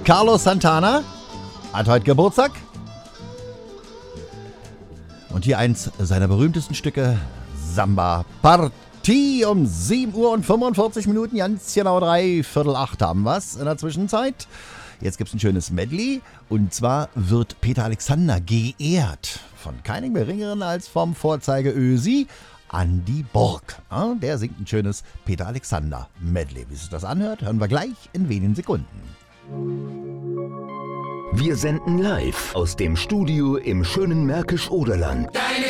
Carlos Santana hat heute Geburtstag. Und hier eins seiner berühmtesten Stücke, Samba Partie um 7 Uhr und 45 Minuten, ganz genau 7:45 haben wir's in der Zwischenzeit. Jetzt gibt's ein schönes Medley und zwar wird Peter Alexander geehrt von keinem geringeren als vom Vorzeige-Ösi Andi Borg. Ja, der singt ein schönes Peter Alexander Medley. Wie sich das anhört, hören wir gleich in wenigen Sekunden. Wir senden live aus dem Studio im schönen Märkisch-Oderland.